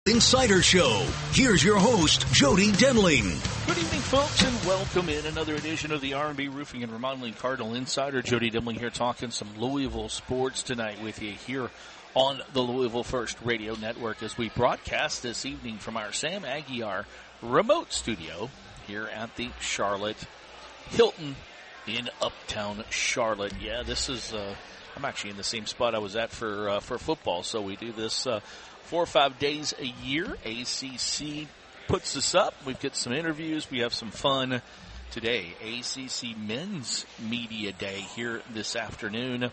Insider Show. Here's your host, Jody Demling. Good evening, folks, and welcome in another edition of the R&B Roofing and Remodeling Cardinal Insider. Jody Demling here talking some Louisville sports tonight with you here on the Louisville First Radio Network as we broadcast this evening from our Sam Aguiar remote studio here at the Charlotte Hilton in Uptown Charlotte. Yeah, this is, I'm actually in the same spot I was at for football, so we do this 4 or 5 days a year. ACC puts us up. We've got some interviews. We have some fun today. ACC Men's Media Day here this afternoon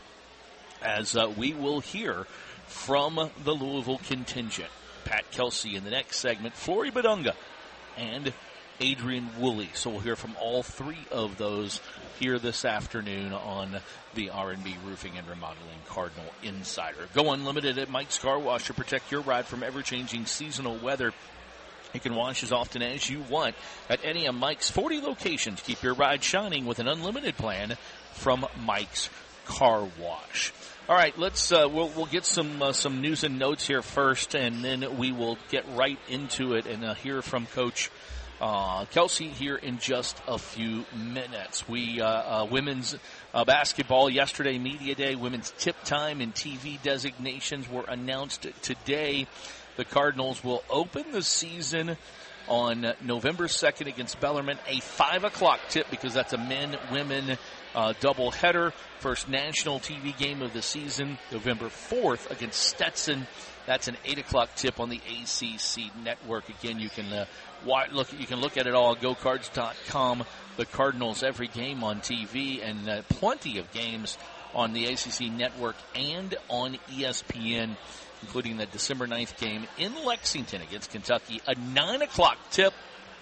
as we will hear from the Louisville contingent. Pat Kelsey in the next segment, Flory Badunga, and Adrian Woolley. So we'll hear from all three of those here this afternoon on the R&B Roofing and Remodeling Cardinal Insider. Go unlimited at Mike's Car Wash to protect your ride from ever-changing seasonal weather. You can wash as often as you want at any of Mike's 40 locations. Keep your ride shining with an unlimited plan from Mike's Car Wash. All right, let's we'll get some news and notes here first, and then we will get right into it and hear from Coach Kelsey here in just a few minutes. We women's basketball yesterday, media day, women's tip time and TV designations were announced today. The Cardinals will open the season on November 2nd against Bellarmine, a 5 o'clock tip because that's a men-women doubleheader. First national TV game of the season, November 4th against Stetson. That's an 8 o'clock tip on the ACC network. Again, you can look at it all at GoCards.com. The Cardinals every game on TV and plenty of games on the ACC network and on ESPN, including the December 9th game in Lexington against Kentucky, a 9 o'clock tip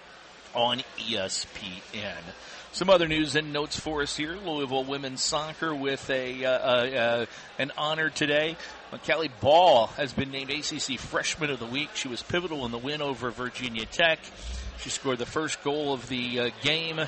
on ESPN. Some other news and notes for us here. Louisville women's soccer with an honor today. Callie Ball has been named ACC Freshman of the Week. She was pivotal in the win over Virginia Tech. She scored the first goal of the game,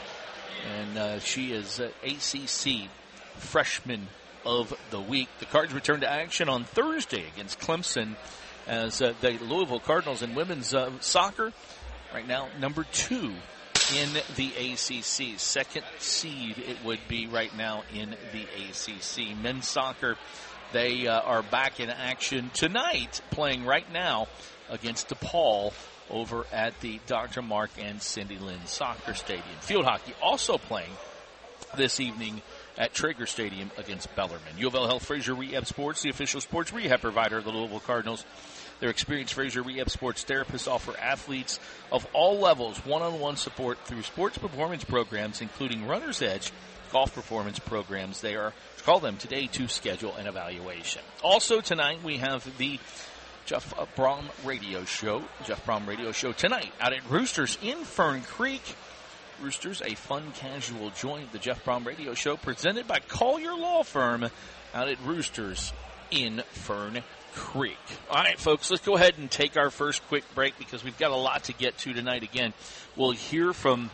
and she is ACC Freshman of the Week. The Cards return to action on Thursday against Clemson as the Louisville Cardinals in women's soccer right now number 2 in the ACC. Second seed it would be right now in the ACC. Men's soccer, they are back in action tonight, playing right now against DePaul over at the Dr. Mark and Cindy Lynn Soccer Stadium. Field hockey also playing this evening at Traeger Stadium against Bellarmine. U of L Health Fraser Rehab Sports, the official sports rehab provider of the Louisville Cardinals. Their experienced Fraser Rehab Sports therapists offer athletes of all levels one-on-one support through sports performance programs, including Runner's Edge golf performance programs. They are, call them today to schedule an evaluation. Also tonight we have the Jeff Brom Radio Show. Jeff Brom Radio Show tonight out at Roosters in Fern Creek. Roosters, a fun, casual joint. The Jeff Brom Radio Show presented by Collier Law Firm out at Roosters in Fern Creek. All right, folks, let's go ahead and take our first quick break because we've got a lot to get to tonight. Again, we'll hear from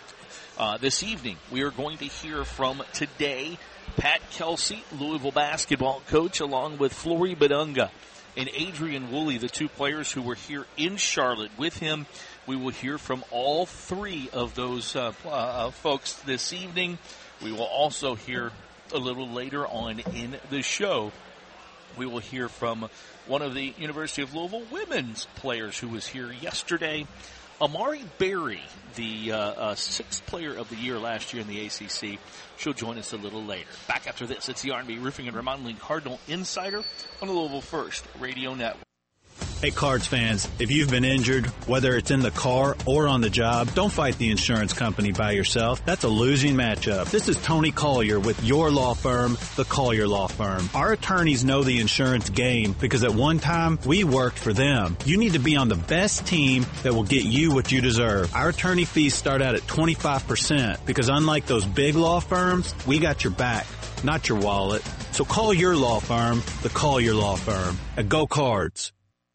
this evening. We are going to hear from today Pat Kelsey, Louisville basketball coach, along with Flory Badunga and Adrian Woolley, the two players who were here in Charlotte with him. We will hear from all three of those folks this evening. We will also hear a little later on in the show. We will hear from one of the University of Louisville women's players who was here yesterday, Amari Berry, the 6th player of the year last year in the ACC. She'll join us a little later. Back after this, it's the R&B Roofing and Remodeling Cardinal Insider on the Louisville First Radio Network. Hey, Cards fans, if you've been injured, whether it's in the car or on the job, don't fight the insurance company by yourself. That's a losing matchup. This is Tony Collier with your law firm, the Collier Law Firm. Our attorneys know the insurance game because at one time, we worked for them. You need to be on the best team that will get you what you deserve. Our attorney fees start out at 25% because unlike those big law firms, we got your back, not your wallet. So call your law firm, the Collier Law Firm, at Go Cards.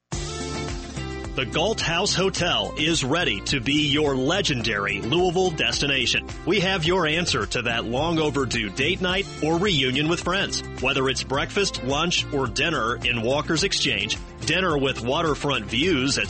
The Galt House Hotel is ready to be your legendary Louisville destination. We have your answer to that long overdue date night or reunion with friends. Whether it's breakfast, lunch, or dinner in Walker's Exchange, dinner with waterfront views at